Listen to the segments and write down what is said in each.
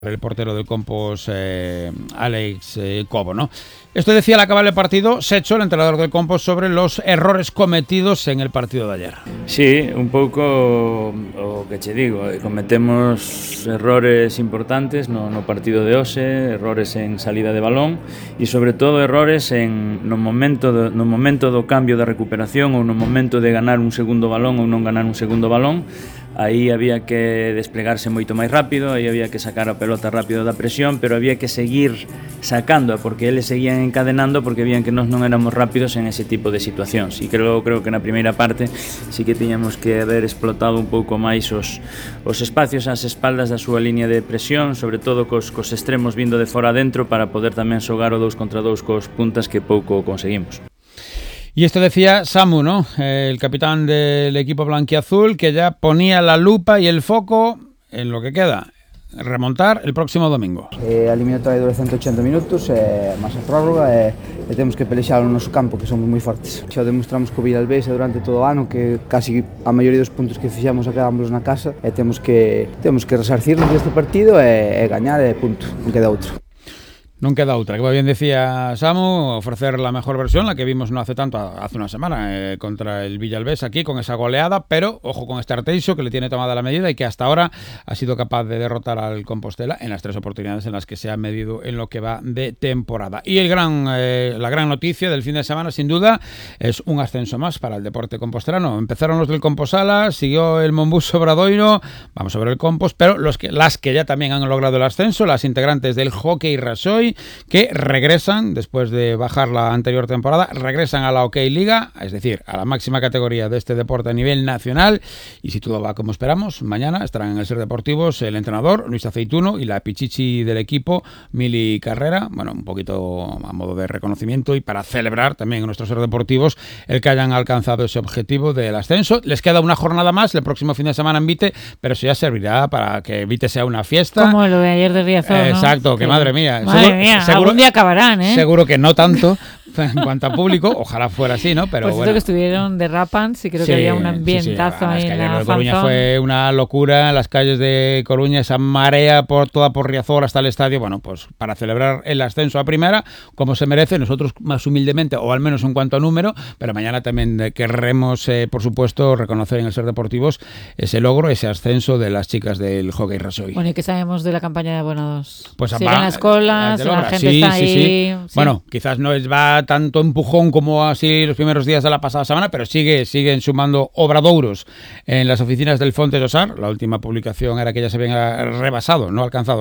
el portero del Compos, Alex Cobo, ¿no? Esto decía al acabar el partido Secho, el entrenador del Compos, sobre los errores cometidos en el partido de ayer. Sí, un pouco o que che digo, cometemos errores importantes no partido de hoxe, errores en salida de balón e sobre todo errores no momento do cambio da recuperación ou no momento de ganar un segundo balón ou non ganar un segundo balón. Aí había que desplegarse moito máis rápido, aí había que sacar a pelota rápido da presión, pero había que seguir sacándoa porque eles seguían encadenando porque vían que nós non éramos rápidos en ese tipo de situacións. E creo que na primeira parte sí que tiñamos que haber explotado un pouco máis os espacios ás espaldas da súa línea de presión, sobre todo cos extremos vindo de fora adentro para poder tamén xogar o 2 contra 2 cos puntas que pouco conseguimos. Y esto decía Samu, ¿no? El capitán del equipo blanquiazul, que ya ponía la lupa y el foco en lo que queda, remontar el próximo domingo. A eliminatoria dura 180 minutos, máis a prórroga, e temos que pelexar no noso campo, que somos moi fortes. Xa demostramos co Villalbesa durante todo o ano, que casi a maioría dos puntos que fixamos acabamos na casa, e temos que resarcirnos deste partido e gañar, e punto, non queda outro. No queda otra, que bien decía Samu, ofrecer la mejor versión, la que vimos no hace tanto, hace una semana, contra el Villalbés aquí, con esa goleada, pero ojo con este Arteixo, que le tiene tomada la medida y que hasta ahora ha sido capaz de derrotar al Compostela en las 3 oportunidades en las que se ha medido en lo que va de temporada. Y la gran noticia del fin de semana, sin duda, es un ascenso más para el deporte compostelano. Empezaron los del Composala, siguió el Monbus Obradoiro, vamos a ver el Compos, pero las que ya también han logrado el ascenso, las integrantes del Hockey Rasoy, que regresan, después de bajar la anterior temporada, regresan a la OK Liga, es decir, a la máxima categoría de este deporte a nivel nacional, y si todo va como esperamos, mañana estarán en el Ser Deportivos el entrenador Luis Aceituno y la pichichi del equipo Mili Carrera, bueno, un poquito a modo de reconocimiento y para celebrar también en nuestros Ser Deportivos el que hayan alcanzado ese objetivo del ascenso. Les queda una jornada más, el próximo fin de semana en Vite, pero eso ya servirá para que Vite sea una fiesta. Como lo de ayer de Riazor, ¿no? Exacto, que madre mía. Algún día acabarán, ¿eh? Seguro que no tanto en cuanto a público, ojalá fuera así, ¿no? Pero pues bueno. Esto que estuvieron derrapan, sí creo que había un ambientazo ahí en la Coruña fue una locura, en las calles de Coruña, esa marea por Riazor hasta el estadio, bueno, pues para celebrar el ascenso a primera, como se merece, nosotros más humildemente, o al menos en cuanto a número, pero mañana también querremos, por supuesto, reconocer en el Ser Deportivos ese logro, ese ascenso de las chicas del Hockey Rasoy. Bueno, ¿y qué sabemos de la campaña de abonados? Pues siguen las colas, la gente está ahí. Sí. Bueno, quizás no va tanto empujón como así los primeros días de la pasada semana, pero siguen sumando obradouros en las oficinas del Fonte de Osar. La última publicación era que ya se habían rebasado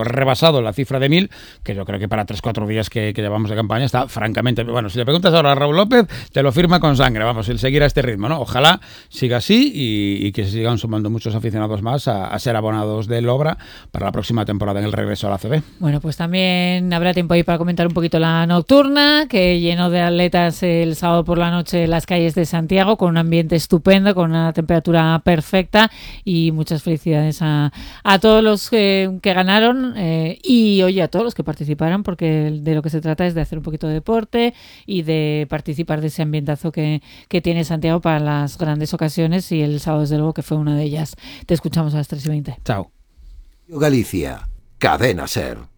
la cifra de 1000, que yo creo que para 3-4 días que llevamos de campaña está francamente... Bueno, si le preguntas ahora a Raúl López, te lo firma con sangre, vamos, el seguir a este ritmo, ¿no? Ojalá siga así y que se sigan sumando muchos aficionados más a ser abonados del Obra para la próxima temporada en el regreso a la ACB. Bueno, pues también habrá tiempo ahí para comentar un poquito la nocturna, que llenó de atletas el sábado por la noche las calles de Santiago, con un ambiente estupendo, con una temperatura perfecta, y muchas felicidades a todos los que ganaron y oye, a todos los que participaron, porque de lo que se trata es de hacer un poquito de deporte y de participar de ese ambientazo que tiene Santiago para las grandes ocasiones, y el sábado desde luego que fue una de ellas. Te escuchamos a las 3:20. Chao. Galicia, Cadena Ser.